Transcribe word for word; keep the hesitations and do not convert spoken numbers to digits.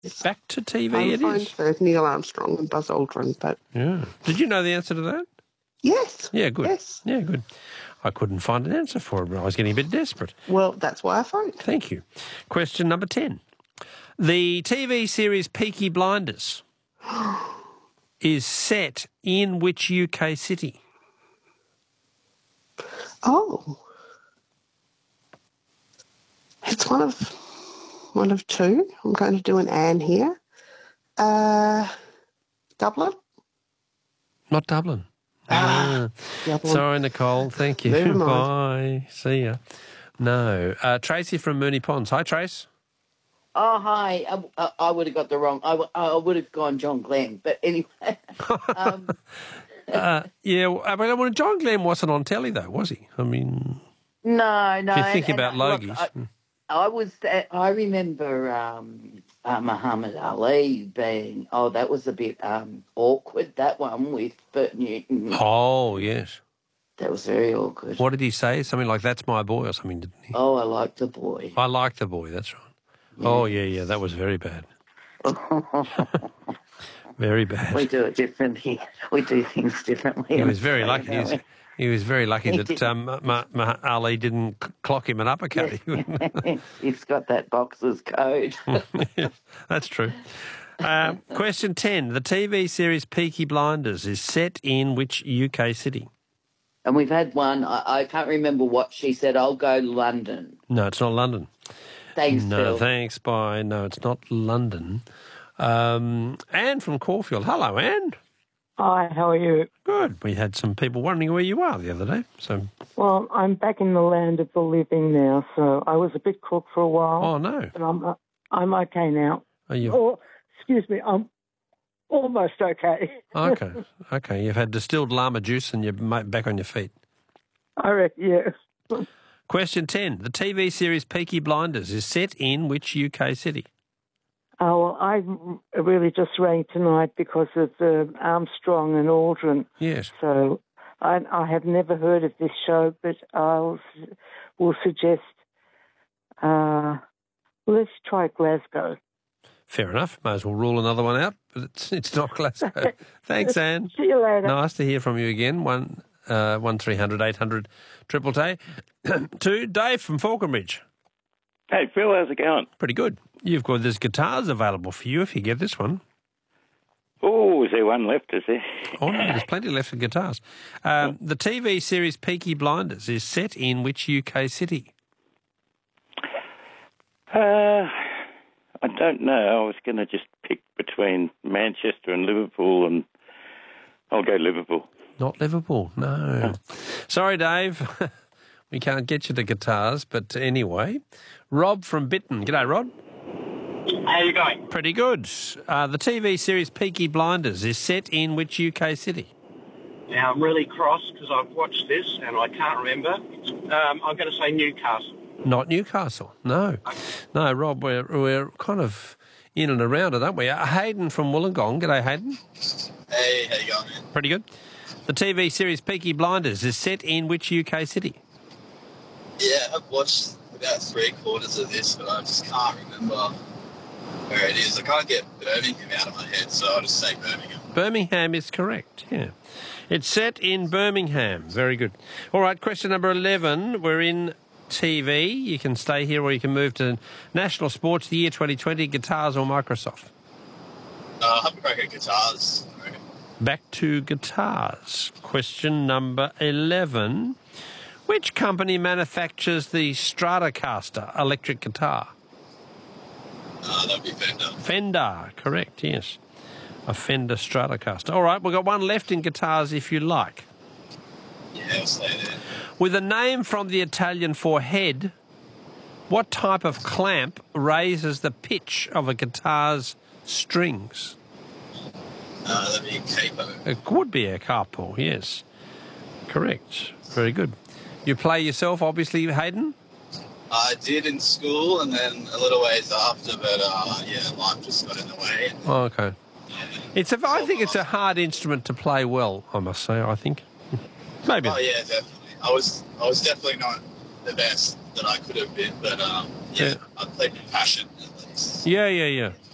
Back to T V I'm it fine is. for Neil Armstrong and Buzz Aldrin, but... Yeah. Did you know the answer to that? Yes. Yeah, good. Yes. Yeah, good. I couldn't find an answer for it, but I was getting a bit desperate. Well, that's why I phoned. Thank you. Question number ten. The T V series Peaky Blinders is set in which U K city? Oh. It's one of one of two. I'm going to do an Anne here. Uh, Dublin? Not Dublin. Ah, Ah. Dublin. Sorry, Nicole. Thank you. Never mind. Bye. See ya. No. Uh, Tracy from Moonee Ponds. Hi, Trace. Oh, hi. I, I, I would have got the wrong... I, w- I would have gone John Glenn, but anyway. um, uh, yeah, well, well, John Glenn wasn't on telly, though, was he? I mean... No, no. If you think and, about and, look, Logies... I, I was... I remember um, uh, Muhammad Ali being... Oh, that was a bit um, awkward, that one with Bert Newton. Oh, yes. That was very awkward. What did he say? Something like, that's my boy or something, didn't he? Oh, I like the boy. I like the boy, that's right. Yeah. Oh, yeah, yeah, that was very bad. Very bad. We do it differently. We do things differently. He was very lucky. He was, he was very lucky that um, Ma, Ma, Ali didn't clock him an uppercut. He's got that boxer's code. Yeah, that's true. Uh, question ten. The T V series Peaky Blinders is set in which U K city? And we've had one, I, I can't remember what she said, I'll go London. No, it's not London. Thanks, No, Phil. thanks, bye. No, it's not London. Um, Anne from Caulfield. Hello, Anne. Hi, how are you? Good. We had some people wondering where you are the other day. So, Well, I'm back in the land of the living now, so I was a bit crook for a while. Oh, no. But I'm, uh, I'm okay now. Are you? Oh, excuse me, I'm almost okay. Okay, okay. You've had distilled llama juice and you're back on your feet. I reckon, yes. Question ten. The T V series Peaky Blinders is set in which U K city? Oh, well, I really just rang tonight because of uh, Armstrong and Aldrin. Yes. So I, I have never heard of this show, but I'll will suggest uh, let's try Glasgow. Fair enough. May as well rule another one out, but it's it's not Glasgow. Thanks, Anne. See you later. Nice to hear from you again. One uh, one three hundred eight hundred triple T. To Dave from Falconbridge. Hey, Phil, how's it going? Pretty good. You've got there's guitars available for you if you get this one. Oh, is there one left, is there? Oh, no, there's plenty left of guitars. Um, the T V series Peaky Blinders is set in which U K city? Uh, I don't know. I was going to just pick between Manchester and Liverpool, and I'll go Liverpool. Not Liverpool, no. Oh. Sorry, Dave. We can't get you the guitars, but anyway. Rob from Bitton. G'day, Rob. How are you going? Pretty good. Uh, the T V series Peaky Blinders is set in which U K city? Now, I'm really cross because I've watched this and I can't remember. Um, I'm going to say Newcastle. Not Newcastle, no. No, Rob, we're, we're kind of in and around it, aren't we? Uh, Hayden from Wollongong. G'day, Hayden. Hey, how you going, man? Pretty good. The T V series Peaky Blinders is set in which U K city? Yeah, I've watched about three quarters of this, but I just can't remember where it is. I can't get Birmingham out of my head, so I'll just say Birmingham. Birmingham is correct, yeah. It's set in Birmingham. Very good. All right, question number eleven. We're in T V. You can stay here or you can move to National Sports, the year twenty twenty, guitars or Microsoft? Uh, I'll have a crack at guitars, I reckon. Back to guitars. Question number eleven. Which company manufactures the Stratocaster electric guitar? Uh, that'd be Fender. Fender, correct, yes. A Fender Stratocaster. All right, we've got one left in guitars if you like. Yeah, I'll stay there. With a name from the Italian for head, what type of clamp raises the pitch of a guitar's strings? Uh, that'd be a capo. It would be a capo, yes. Correct. Very good. You play yourself, obviously, Hayden? I did in school and then a little ways after, but uh, yeah, life just got in the way. Oh, okay. Yeah, It's a, I think it's a hard instrument to play well, I must say, I think. Maybe. Oh, yeah, definitely. I was I was definitely not the best that I could have been, but um, yeah, Yeah. I played with passion at least. Yeah, yeah, yeah.